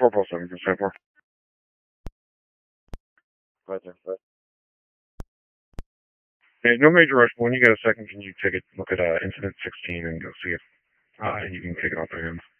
407 for Stanford. Right there. Right. Yeah, no major rush. When you get a second, can you take it? Look at incident 16 and go see if you can take it off their hands.